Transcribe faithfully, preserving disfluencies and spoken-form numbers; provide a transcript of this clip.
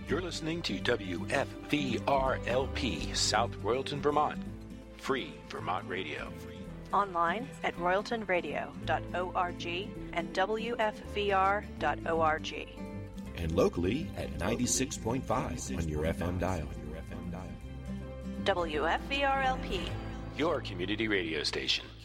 You're listening to W F V R L P, South Royalton, Vermont. Free Vermont Radio. Online at royalton radio dot org and w f v r dot org. And locally at ninety-six point five on your F M dial. W F V R L P, your community radio station.